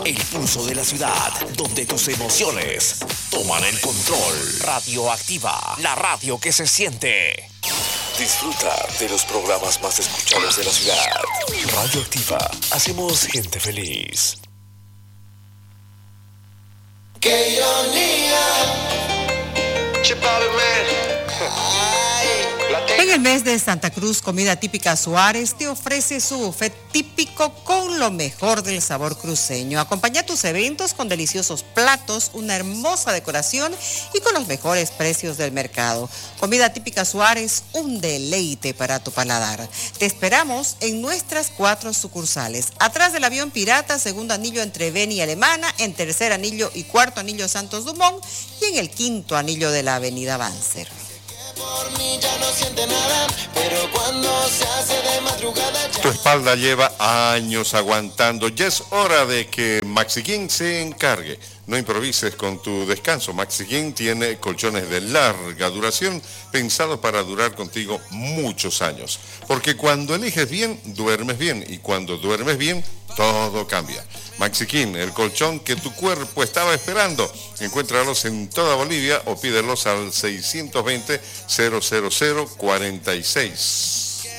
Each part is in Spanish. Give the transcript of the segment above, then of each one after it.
El pulso de la ciudad, donde tus emociones toman el control. Radioactiva, la radio que se siente. Disfruta de los programas más escuchados de la ciudad. Radioactiva, hacemos gente feliz. ¡Qué ironía! En el mes de Santa Cruz, Comida Típica Suárez te ofrece su buffet típico con lo mejor del sabor cruceño. Acompaña tus eventos con deliciosos platos, una hermosa decoración y con los mejores precios del mercado. Comida Típica Suárez, un deleite para tu paladar. Te esperamos en nuestras 4 sucursales. Atrás del avión Pirata, segundo anillo entre Beni y Alemana, en tercer anillo y cuarto anillo Santos Dumont y en el quinto anillo de la avenida Banzer. Por mí ya no siente nada, pero cuando se hace de madrugada ya... Tu espalda lleva años aguantando. Ya es hora de que Maxiquín se encargue. No improvises con tu descanso. Maxiquín tiene colchones de larga duración pensados para durar contigo muchos años. Porque cuando eliges bien, duermes bien. Y cuando duermes bien, todo cambia. Maxiquín, el colchón que tu cuerpo estaba esperando. Encuéntralos en toda Bolivia o pídelos al 620-00046.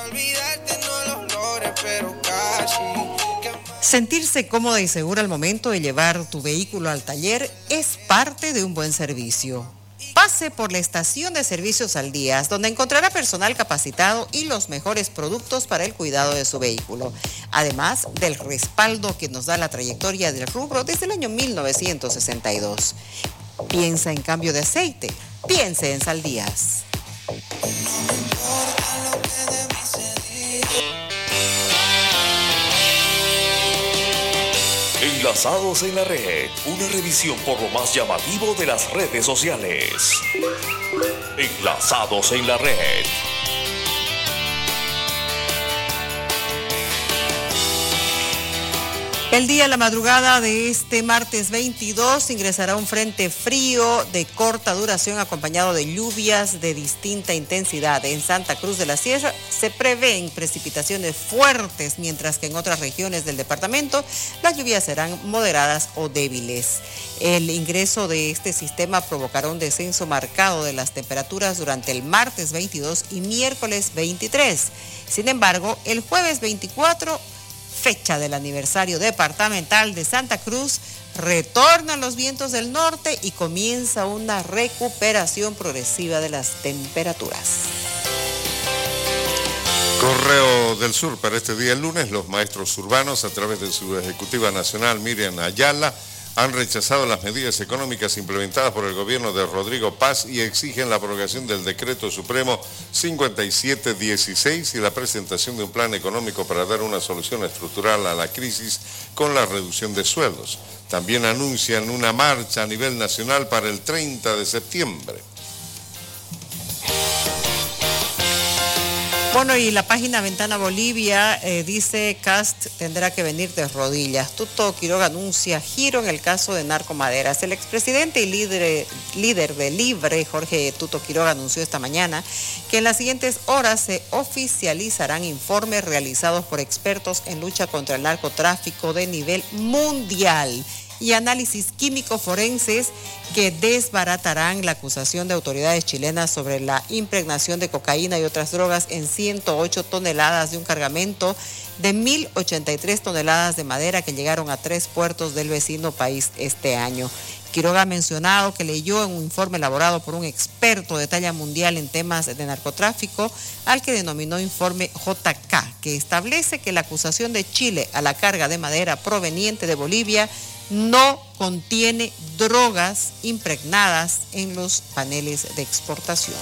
Sentirse cómoda y segura al momento de llevar tu vehículo al taller es parte de un buen servicio. Pase por la estación de servicios Aldías, donde encontrará personal capacitado y los mejores productos para el cuidado de su vehículo, además del respaldo que nos da la trayectoria del rubro desde el año 1962. Piensa en cambio de aceite, piense en Saldías. Enlazados en la red, una revisión por lo más llamativo de las redes sociales. Enlazados en la red. El día, la madrugada de este martes 22, ingresará un frente frío de corta duración acompañado de lluvias de distinta intensidad. En Santa Cruz de la Sierra se prevén precipitaciones fuertes, mientras que en otras regiones del departamento las lluvias serán moderadas o débiles. El ingreso de este sistema provocará un descenso marcado de las temperaturas durante el martes 22 y miércoles 23. Sin embargo, el jueves 24, fecha del aniversario departamental de Santa Cruz, retornan los vientos del norte y comienza una recuperación progresiva de las temperaturas. Correo del Sur para este día, el lunes. Los maestros urbanos, a través de su ejecutiva nacional Miriam Ayala, han rechazado las medidas económicas implementadas por el gobierno de Rodrigo Paz y exigen la aprobación del Decreto Supremo 5716 y la presentación de un plan económico para dar una solución estructural a la crisis con la reducción de sueldos. También anuncian una marcha a nivel nacional para el 30 de septiembre. Bueno, y la página Ventana Bolivia dice Cast tendrá que venir de rodillas. Tuto Quiroga anuncia giro en el caso de Narcomaderas. El expresidente y líder de Libre, Jorge Tuto Quiroga, anunció esta mañana que en las siguientes horas se oficializarán informes realizados por expertos en lucha contra el narcotráfico de nivel mundial y análisis químico forenses que desbaratarán la acusación de autoridades chilenas sobre la impregnación de cocaína y otras drogas en 108 toneladas de un cargamento de 1.083 toneladas de madera que llegaron a 3 puertos del vecino país este año. Quiroga ha mencionado que leyó en un informe elaborado por un experto de talla mundial en temas de narcotráfico, al que denominó informe JK, que establece que la acusación de Chile a la carga de madera proveniente de Bolivia no contiene drogas impregnadas en los paneles de exportación.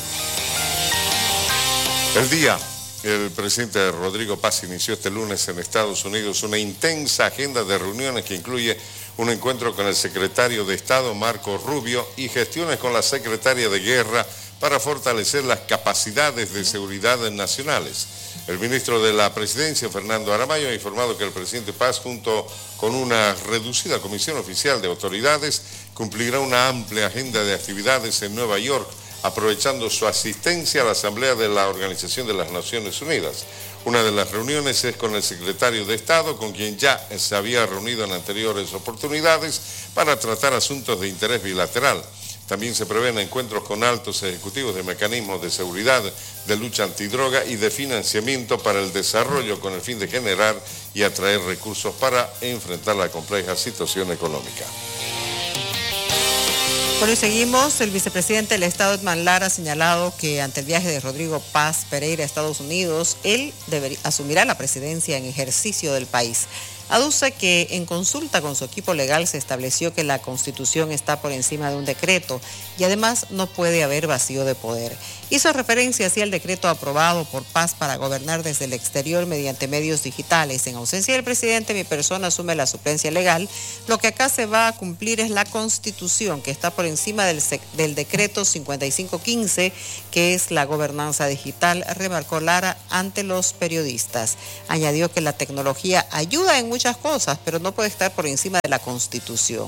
El día. El presidente Rodrigo Paz inició este lunes en Estados Unidos una intensa agenda de reuniones que incluye un encuentro con el secretario de Estado, Marco Rubio, y gestiones con la secretaria de Guerra para fortalecer las capacidades de seguridad nacionales. El ministro de la Presidencia, Fernando Aramayo, ha informado que el presidente Paz, junto con una reducida comisión oficial de autoridades, cumplirá una amplia agenda de actividades en Nueva York, aprovechando su asistencia a la Asamblea de la Organización de las Naciones Unidas. Una de las reuniones es con el secretario de Estado, con quien ya se había reunido en anteriores oportunidades para tratar asuntos de interés bilateral. También se prevén encuentros con altos ejecutivos de mecanismos de seguridad, de lucha antidroga y de financiamiento para el desarrollo con el fin de generar y atraer recursos para enfrentar la compleja situación económica. Bueno, y seguimos. El vicepresidente del Estado, Edman Lara, ha señalado que ante el viaje de Rodrigo Paz Pereira a Estados Unidos, él asumirá la presidencia en ejercicio del país. Aduce que en consulta con su equipo legal se estableció que la Constitución está por encima de un decreto y además no puede haber vacío de poder. Hizo referencia así al decreto aprobado por Paz para gobernar desde el exterior mediante medios digitales. En ausencia del presidente, mi persona asume la suplencia legal. Lo que acá se va a cumplir es la Constitución, que está por encima del decreto 5515, que es la gobernanza digital, remarcó Lara ante los periodistas. Añadió que la tecnología ayuda en muchas cosas, pero no puede estar por encima de la Constitución.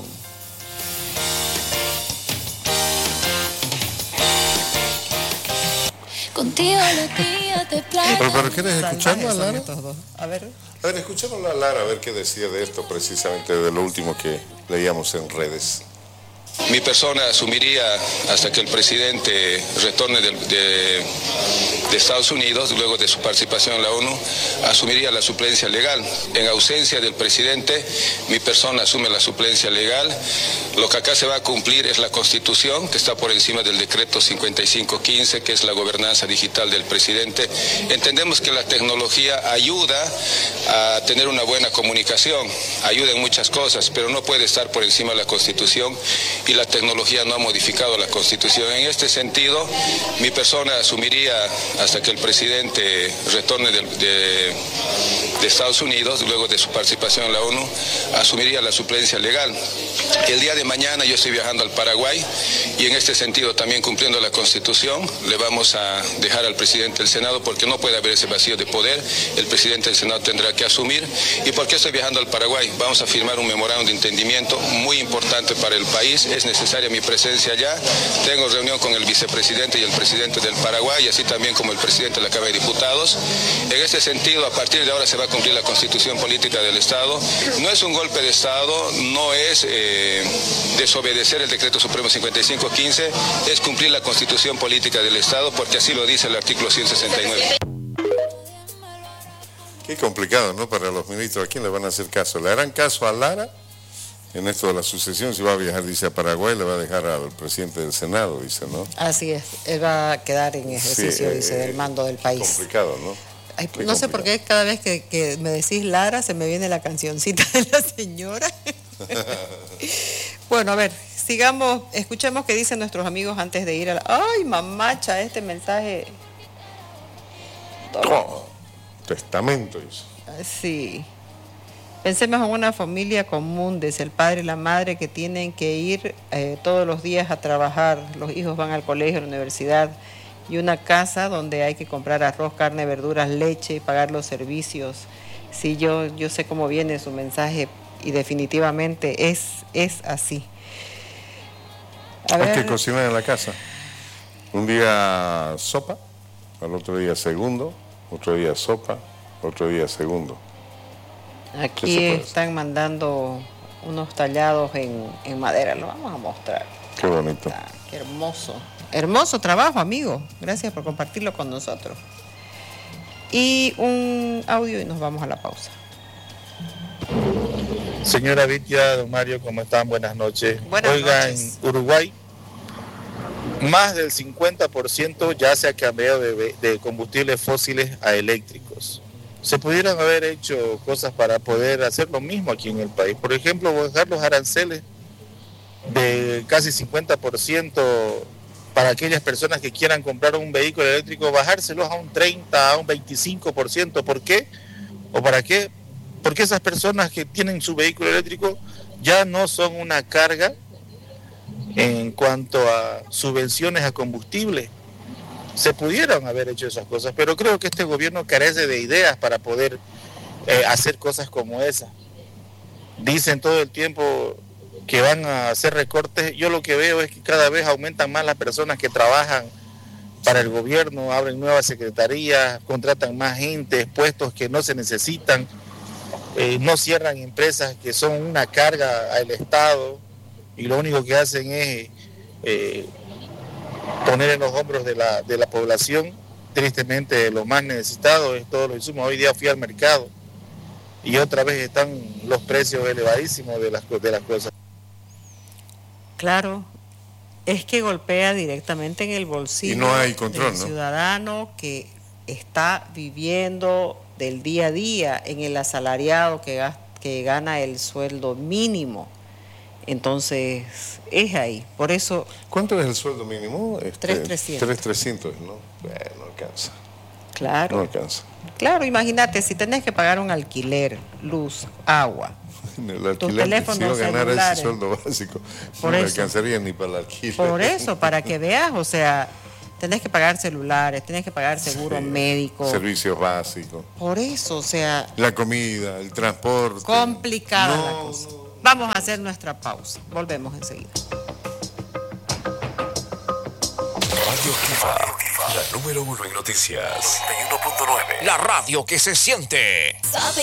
Contigo los días te plata. ¿Pero quieres escucharlo a Lara? A ver, escuchémoslo a Lara, a ver qué decía de esto precisamente, de lo último que leíamos en redes. Mi persona asumiría, hasta que el presidente retorne de Estados Unidos, luego de su participación en la ONU, asumiría la suplencia legal. En ausencia del presidente, mi persona asume la suplencia legal. Lo que acá se va a cumplir es la Constitución, que está por encima del decreto 5515, que es la gobernanza digital del presidente. Entendemos que la tecnología ayuda a tener una buena comunicación, ayuda en muchas cosas, pero no puede estar por encima de la Constitución. Y la tecnología no ha modificado la Constitución. En este sentido, mi persona asumiría, hasta que el presidente retorne de Estados Unidos, luego de su participación en la ONU, asumiría la suplencia legal. El día de mañana yo estoy viajando al Paraguay y en este sentido, también cumpliendo la Constitución, le vamos a dejar al presidente del Senado, porque no puede haber ese vacío de poder. El presidente del Senado tendrá que asumir. ¿Y por qué estoy viajando al Paraguay? Vamos a firmar un memorándum de entendimiento muy importante para el país. Es necesaria mi presencia allá. Tengo reunión con el vicepresidente y el presidente del Paraguay, así también como el presidente de la Cámara de Diputados. En este sentido, a partir de ahora se va a cumplir la Constitución Política del Estado. No es un golpe de Estado, no es desobedecer el decreto supremo 5515, es cumplir la Constitución Política del Estado, porque así lo dice el artículo 169. Qué complicado, ¿no? Para los ministros, ¿a quién le van a hacer caso? ¿Le harán caso a Lara en esto de la sucesión? Si va a viajar, dice, a Paraguay, le va a dejar al presidente del Senado, dice, ¿no? Así es, él va a quedar en ejercicio, sí, dice, del mando del país. Complicado, ¿no? Ay, no sé por qué cada vez que me decís Lara se me viene la cancioncita de la señora. Bueno, a ver, sigamos, escuchemos qué dicen nuestros amigos antes de ir a la... ¡Ay, mamacha! Este mensaje... Oh, testamento, dice. Sí. Pensemos en una familia común, desde el padre y la madre, que tienen que ir todos los días a trabajar. Los hijos van al colegio, a la universidad, y una casa donde hay que comprar arroz, carne, verduras, leche y pagar los servicios. Sí, yo sé cómo viene su mensaje y definitivamente es así. Hay que cocinar en la casa. Un día sopa, al otro día segundo, otro día sopa, otro día segundo. Aquí están mandando unos tallados en madera, lo vamos a mostrar. Qué bonito. Qué hermoso. Hermoso trabajo, amigo. Gracias por compartirlo con nosotros. Y un audio y nos vamos a la pausa. Señora Vitia, don Mario, ¿cómo están? Buenas noches. Buenas Oiga, noches. En Uruguay, más del 50% ya se ha cambiado de combustibles fósiles a eléctricos. Se pudieran haber hecho cosas para poder hacer lo mismo aquí en el país. Por ejemplo, bajar los aranceles de casi 50% para aquellas personas que quieran comprar un vehículo eléctrico, bajárselos a un 30, a un 25%. ¿Por qué? ¿O para qué? Porque esas personas que tienen su vehículo eléctrico ya no son una carga en cuanto a subvenciones a combustible. Se pudieron haber hecho esas cosas, pero creo que este gobierno carece de ideas para poder hacer cosas como esa. Dicen todo el tiempo que van a hacer recortes. Yo lo que veo es que cada vez aumentan más las personas que trabajan para el gobierno, abren nuevas secretarías, contratan más gente, puestos que no se necesitan, no cierran empresas que son una carga al Estado y lo único que hacen es poner en los hombros de la población, tristemente los más necesitados, es todos los insumos. Hoy día fui al mercado y otra vez están los precios elevadísimos de las cosas. Claro, es que golpea directamente en el bolsillo y no hay control, del ciudadano que está viviendo del día a día, en el asalariado que gana el sueldo mínimo. Entonces, es ahí. Por eso... ¿Cuánto es el sueldo mínimo? 3,300. 3,300, ¿no? No alcanza. Claro. No alcanza. Claro, imagínate, si tenés que pagar un alquiler, luz, agua, El alquiler, tus teléfonos si yo ganara celulares, ese sueldo básico, por no me eso, alcanzaría ni para el alquiler. Por eso, para que veas, o sea, tenés que pagar celulares, tenés que pagar seguro médico. Servicios básicos. Por eso, o sea... La comida, el transporte. Complicada la cosa. Vamos a hacer nuestra pausa. Volvemos enseguida. Radio Activa, la número 1 en noticias. 91.9. La radio que se siente. Sabe